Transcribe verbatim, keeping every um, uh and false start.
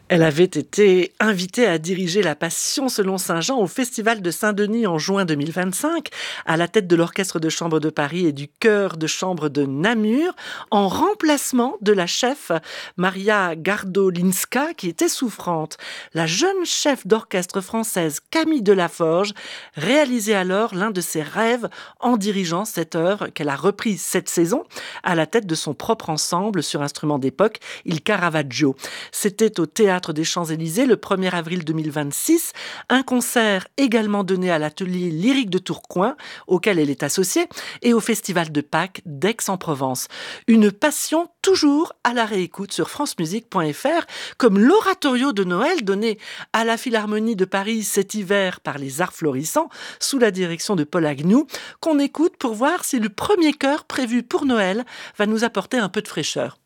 Elle avait été invitée à diriger la Passion selon saint Jean au Festival de Saint-Denis en juin deux mille vingt-cinq, à la tête de l'Orchestre de chambre de Paris et du Chœur de chambre de Namur, en remplacement de la chef Maria Gardolinska, qui était souffrante. La jeune chef d'orchestre française Camille Delaforge réalisait alors l'un de ses rêves en dirigeant cette œuvre qu'elle a reprise cette saison à la tête de son propre ensemble sur instruments d'époque, Il Caravaggio. C'était au Théâtre des Champs-Élysées le premier avril deux mille vingt-six, un concert également donné à l'atelier lyrique de Tourcoing, auquel elle est associée, et au Festival de Pâques d'Aix-en-Provence. Une passion toujours à la réécoute sur francemusique point f r, comme l'oratorio de Noël donné à la Philharmonie de Paris cet hiver par les Arts Florissants, sous la direction de Paul Agnew, qu'on écoute pour voir si le premier chœur prévu pour Noël va nous apporter un peu de fraîcheur.